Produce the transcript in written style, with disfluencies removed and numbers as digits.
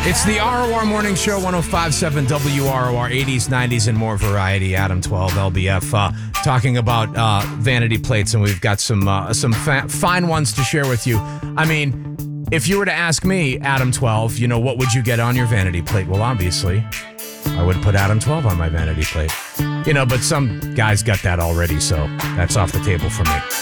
It's the ROR Morning Show, 105.7 WROR, 80s, 90s, and more variety. Adam 12, LBF, talking about vanity plates, and we've got some fine ones to share with you. I mean, if you were to ask me, Adam 12, what would you get on your vanity plate? Well, obviously, I would put Adam 12 on my vanity plate. But some guys got that already, so that's off the table for me.